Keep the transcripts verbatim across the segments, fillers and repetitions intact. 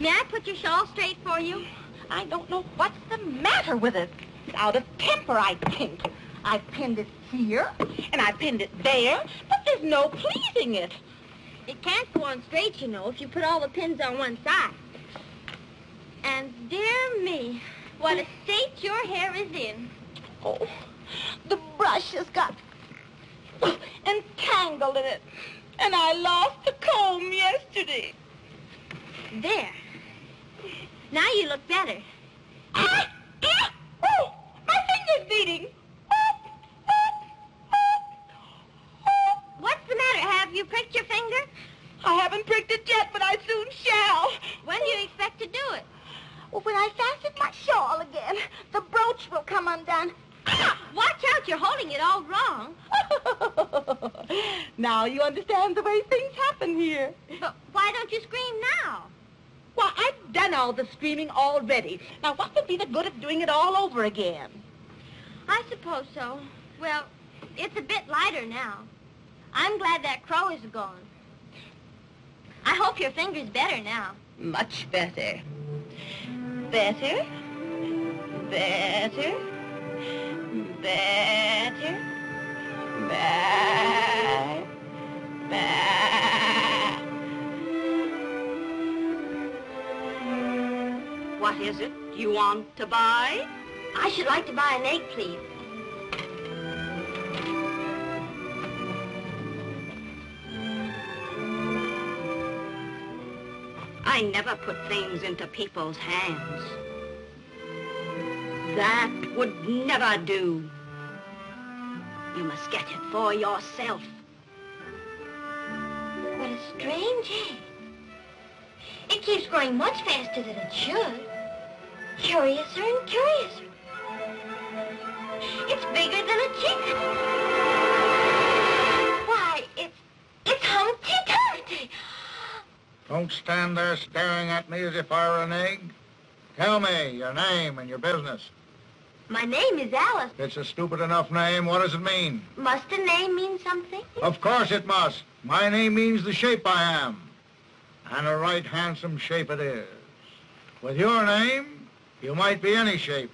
May I put your shawl straight for you? I don't know what's the matter with it. It's out of temper, I think. I pinned it here, and I pinned it there, but there's no pleasing it. It can't go on straight, you know, if you put all the pins on one side. And dear me, what a state your hair is in. Oh, the brush has got entangled in it, and I lost the comb yesterday. There. Now you look better. Ah! Ah! Oh, my finger's bleeding. What's the matter? Have you pricked your finger? I haven't pricked it yet, but I soon shall. When do you expect to do it? Well, when I fasten my shawl again, the brooch will come undone. Ah! Watch out, you're holding it all wrong. Now you understand the way things happen here. But why don't you scream now? Well, I've done all the screaming already. Now, what would be the good of doing it all over again? I suppose so. Well, it's a bit lighter now. I'm glad that crow is gone. I hope your finger's better now. Much better. Better. Better. Better. Better. Better. What is it you want to buy? I should like to buy an egg, please. I never put things into people's hands. That would never do. You must get it for yourself. What a strange egg. It keeps growing much faster than it should. Curiouser and curiouser. It's bigger than a chicken. Why, it's, it's Humpty Dumpty. Don't stand there staring at me as if I were an egg. Tell me your name and your business. My name is Alice. It's a stupid enough name. What does it mean? Must a name mean something? Of course it must. My name means the shape I am. And a right handsome shape it is. With your name, you might be any shape.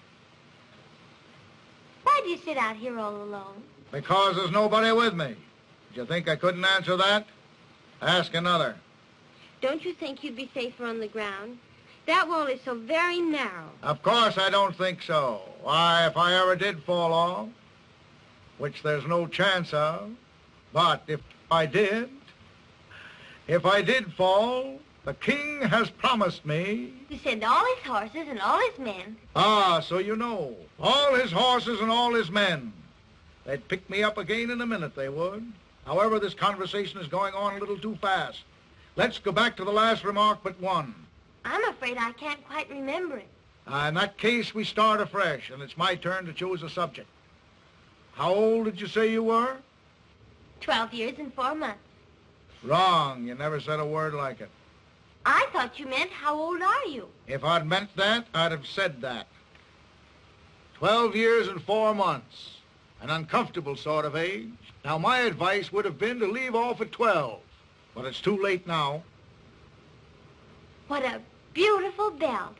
Why do you sit out here all alone? Because there's nobody with me. Did you think I couldn't answer that? Ask another. Don't you think you'd be safer on the ground? That wall is so very narrow. Of course I don't think so. Why, if I ever did fall off, which there's no chance of, but if I did, if I did fall, the king has promised me... To send all his horses and all his men. Ah, so you know. All his horses and all his men. They'd pick me up again in a minute, they would. However, this conversation is going on a little too fast. Let's go back to the last remark but one. I'm afraid I can't quite remember it. Uh, in that case, we start afresh, and it's my turn to choose a subject. How old did you say you were? Twelve years and four months. Wrong. You never said a word like it. I thought you meant, how old are you? If I'd meant that, I'd have said that. Twelve years and four months. An uncomfortable sort of age. Now, my advice would have been to leave off at twelve. But it's too late now. What a beautiful belt.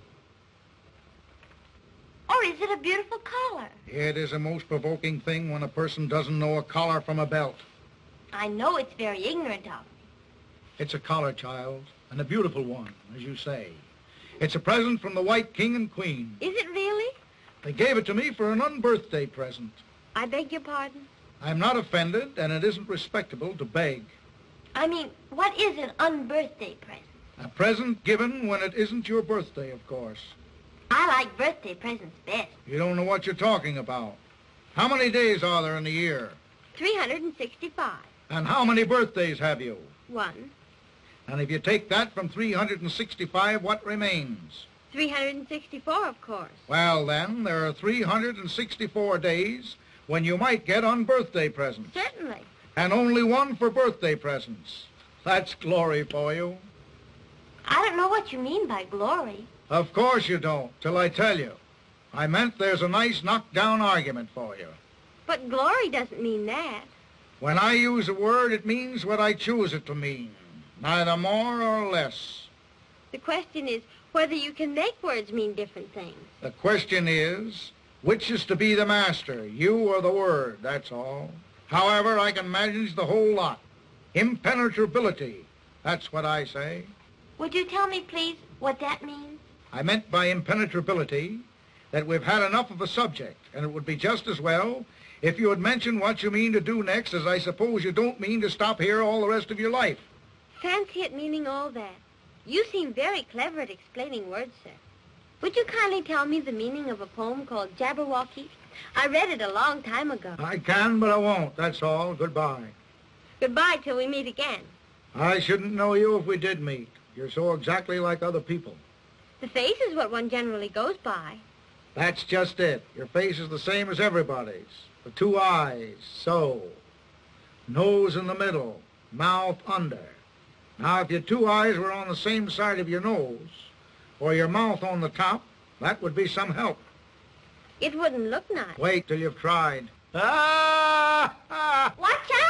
Or is it a beautiful collar? It is a most provoking thing when a person doesn't know a collar from a belt. I know it's very ignorant of me. It's a collar, child, and a beautiful one, as you say. It's a present from the White King and Queen. Is it really? They gave it to me for an unbirthday present. I beg your pardon? I'm not offended, and it isn't respectable to beg. I mean, what is an unbirthday present? A present given when it isn't your birthday, of course. I like birthday presents best. You don't know what you're talking about. How many days are there in a year? three hundred sixty-five. And how many birthdays have you? One. And if you take that from three hundred sixty-five, what remains? three hundred sixty-four, of course. Well, then, there are three hundred sixty-four days when you might get unbirthday presents. Certainly. And only one for birthday presents. That's glory for you. I don't know what you mean by glory. Of course you don't, till I tell you. I meant there's a nice knockdown argument for you. But glory doesn't mean that. When I use a word, it means what I choose it to mean. Neither more or less. The question is whether you can make words mean different things. The question is, which is to be the master, you or the word, that's all. However, I can manage the whole lot. Impenetrability, that's what I say. Would you tell me, please, what that means? I meant by impenetrability that we've had enough of a subject, and it would be just as well if you had mentioned what you mean to do next, as I suppose you don't mean to stop here all the rest of your life. Fancy it meaning all that. You seem very clever at explaining words, sir. Would you kindly tell me the meaning of a poem called Jabberwocky? I read it a long time ago. I can, but I won't, that's all. Goodbye. Goodbye till we meet again. I shouldn't know you if we did meet. You're so exactly like other people. The face is what one generally goes by. That's just it. Your face is the same as everybody's. The two eyes, so. Nose in the middle, mouth under. Now, if your two eyes were on the same side of your nose, or your mouth on the top, that would be some help. It wouldn't look nice. Wait till you've tried. Ah! Watch